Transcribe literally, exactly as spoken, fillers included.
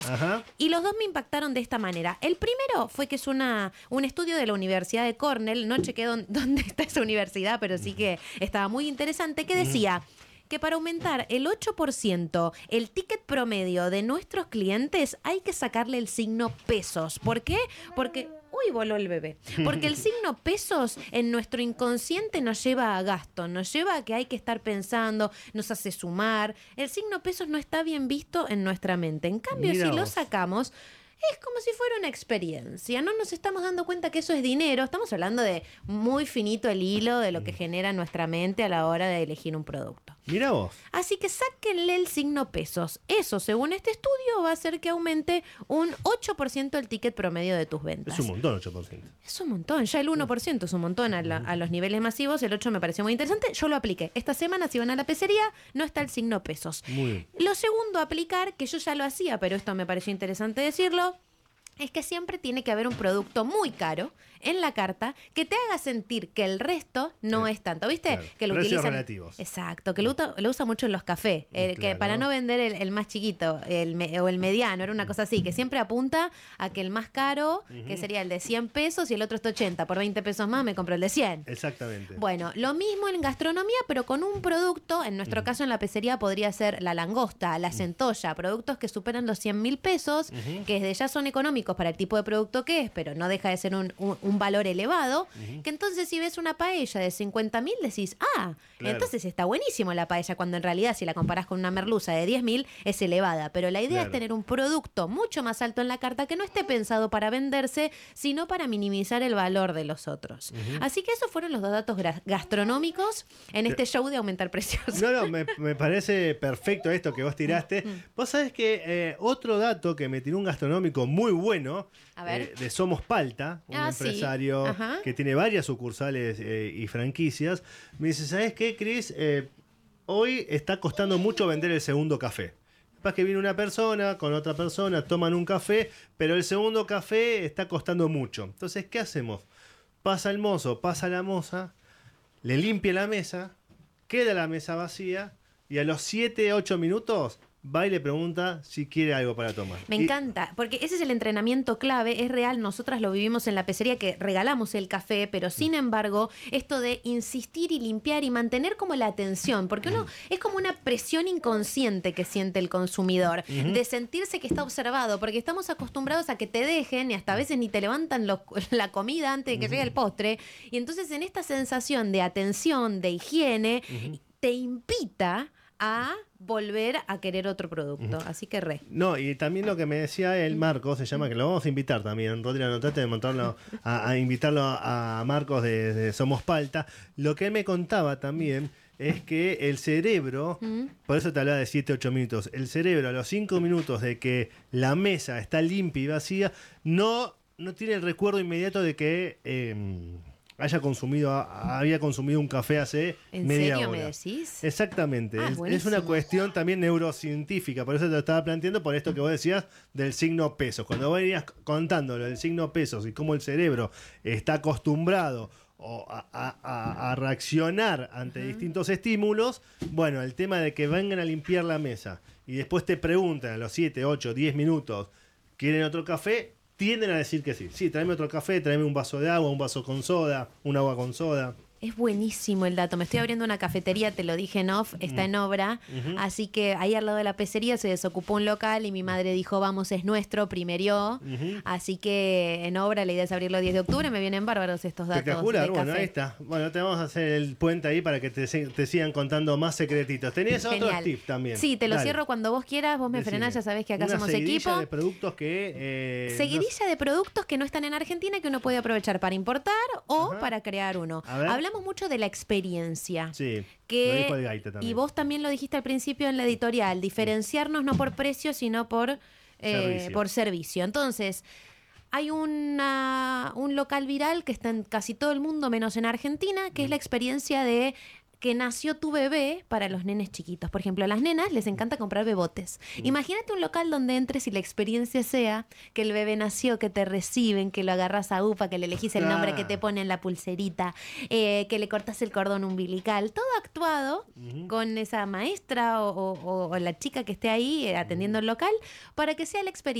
Ajá. Y los dos me impactaron de esta manera. El primero fue que es una, un estudio de la Universidad de Cornell, no chequé dónde, dónde está esa universidad, pero sí que estaba muy interesante, que decía que para aumentar el ocho por ciento el ticket promedio de nuestros clientes hay que sacarle el signo pesos. ¿Por qué? Porque... Uy, voló el bebé. Porque el signo pesos en nuestro inconsciente nos lleva a gasto, nos lleva a que hay que estar pensando, nos hace sumar. El signo pesos no está bien visto en nuestra mente. En cambio, Mira si lo vos. sacamos, es como si fuera una experiencia. No nos estamos dando cuenta que eso es dinero. Estamos hablando de muy finito el hilo de lo que genera nuestra mente a la hora de elegir un producto. Mira vos. Así que sáquenle el signo pesos. Eso, según este estudio, va a hacer que aumente un ocho por ciento el ticket promedio de tus ventas. Es un montón, ocho por ciento. Es un montón. Ya el uno por ciento es un montón a, la- a los niveles masivos. El ocho por ciento me pareció muy interesante. Yo lo apliqué. Esta semana, si van a la pecería, no está el signo pesos. Muy bien. Lo segundo a aplicar, que yo ya lo hacía, pero esto me pareció interesante decirlo, es que siempre tiene que haber un producto muy caro en la carta que te haga sentir que el resto no Sí. es tanto, ¿viste? Claro. Que lo Precios utilizan. relativos. Exacto, que lo, uta- lo usa mucho en los cafés, eh, que Claro. para no vender el, el más chiquito el me- o el mediano, era una cosa así, que siempre apunta a que el más caro, que sería el de cien pesos y el otro está ochenta, por veinte pesos más me compro el de cien. Exactamente. Bueno, lo mismo en gastronomía, pero con un producto, en nuestro caso en la pecería podría ser la langosta, la centolla, productos que superan los cien mil pesos, que desde ya son económicos para el tipo de producto que es, pero no deja de ser un, un- un valor elevado, que entonces si ves una paella de cincuenta mil decís, ah, Claro. entonces está buenísimo la paella, cuando en realidad si la comparás con una merluza de diez mil es elevada, pero la idea Claro. es tener un producto mucho más alto en la carta que no esté pensado para venderse, sino para minimizar el valor de los otros. Así que esos fueron los dos datos gra- gastronómicos en este show de aumentar precios. No, no, me, me parece perfecto esto que vos tiraste. Vos sabés que eh, otro dato que me tiró un gastronómico muy bueno, A ver. eh, de Somos Palta, un Ah, sí. empresario Ajá. que tiene varias sucursales eh, y franquicias, me dice, ¿sabés qué, Cris? Eh, hoy está costando mucho vender el segundo café. Capaz que viene una persona con otra persona, toman un café, pero el segundo café está costando mucho. Entonces, ¿qué hacemos? Pasa el mozo, pasa la moza, le limpia la mesa, queda la mesa vacía y a los siete, ocho minutos va y le pregunta si quiere algo para tomar. Me Y- encanta, porque ese es el entrenamiento clave, es real, nosotras lo vivimos en la pecería que regalamos el café, pero sin embargo, esto de insistir y limpiar y mantener como la atención, porque uno es como una presión inconsciente que siente el consumidor, de sentirse que está observado, porque estamos acostumbrados a que te dejen y hasta a veces ni te levantan los- la comida antes de que llegue el postre, y entonces en esta sensación de atención, de higiene, te invita a volver a querer otro producto, así que re. No, y también lo que me decía el Marcos, se llama, que lo vamos a invitar también, Rodri, anotate de montarlo, a, a invitarlo a, a Marcos de, de Somos Palta. Lo que él me contaba también es que el cerebro, por eso te hablaba de siete, ocho minutos, el cerebro a los cinco minutos de que la mesa está limpia y vacía, no, no tiene el recuerdo inmediato de que eh, haya consumido, había consumido un café hace ¿En media serio hora. me decís? Exactamente, Ah, es, es buenísimo. una cuestión también neurocientífica, por eso te lo estaba planteando, por esto que vos decías del signo pesos. Cuando vos venías contándolo del signo pesos y cómo el cerebro está acostumbrado o a, a- a- a reaccionar ante distintos estímulos, bueno, el tema de que vengan a limpiar la mesa y después te preguntan a los siete, ocho, diez minutos, ¿quieren otro café? Tienden a decir que sí. Sí, tráeme otro café, tráeme un vaso de agua, un vaso con soda, un agua con soda. Es buenísimo el dato. Me estoy abriendo una cafetería, te lo dije en off, está en obra. Así que ahí al lado de la pecería se desocupó un local y mi madre dijo, vamos, es nuestro, primerió. Así que en obra la idea es abrirlo el diez de octubre. Me vienen bárbaros estos datos. Espectacular, de bueno, café. ahí está. Bueno, te vamos a hacer el puente ahí para que te, se- te sigan contando más secretitos. Tenías otros Genial. tips también. Sí, te lo Dale, cierro cuando vos quieras. Vos me decime. frenás, ya sabés que acá Una somos seguidilla equipo. de productos que... eh, Seguidilla de productos que no están en Argentina que uno puede aprovechar para importar o Ajá. para crear uno. A ver. Hablamos mucho de la experiencia. Sí, que, lo dijo el Gaita también. y vos también lo dijiste al principio en la editorial, diferenciarnos no por precio, sino por, eh, Servicio. por servicio. Entonces, hay una, un local viral que está en casi todo el mundo, menos en Argentina, que es la experiencia de que nació tu bebé para los nenes chiquitos. Por ejemplo, a las nenas les encanta comprar bebotes. Mm. Imagínate un local donde entres y la experiencia sea que el bebé nació, que te reciben, que lo agarras a upa, que le elegís el nombre, que te ponen la pulserita, eh, que le cortás el cordón umbilical, todo actuado uh-huh. con esa maestra o, o, o la chica que esté ahí eh, atendiendo uh-huh. el local para que sea la experiencia.